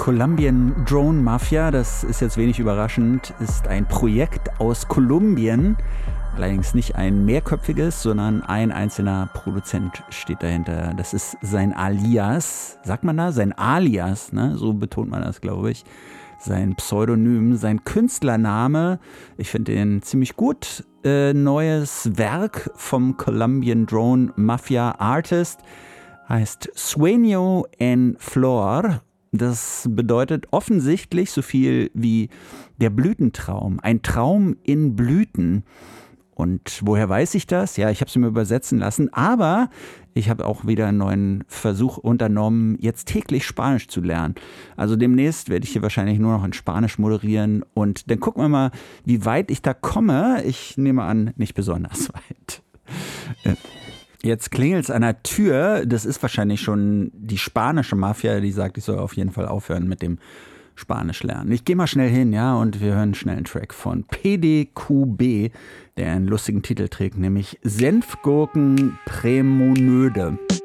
Colombian Drone Mafia, das ist jetzt wenig überraschend, ist ein Projekt aus Kolumbien. Allerdings nicht ein mehrköpfiges, sondern ein einzelner Produzent steht dahinter. Das ist sein Alias. Sagt man da? Sein Alias, ne? So betont man das, glaube ich. Sein Pseudonym, sein Künstlername. Ich finde den ziemlich gut. Neues Werk vom Colombian Drone Mafia Artist heißt Sueño en Flor. Das bedeutet offensichtlich so viel wie der Blütentraum. Ein Traum in Blüten. Und woher weiß ich das? Ja, ich habe es mir übersetzen lassen, aber ich habe auch wieder einen neuen Versuch unternommen, jetzt täglich Spanisch zu lernen. Also demnächst werde ich hier wahrscheinlich nur noch in Spanisch moderieren und dann gucken wir mal, wie weit ich da komme. Ich nehme an, nicht besonders weit. Jetzt klingelt es an der Tür. Das ist wahrscheinlich schon die spanische Mafia, die sagt, ich soll auf jeden Fall aufhören mit dem Spanisch lernen. Ich gehe mal schnell hin, ja, und wir hören schnell einen Track von PDQB, der einen lustigen Titel trägt, nämlich Senfgurken Prämonöde.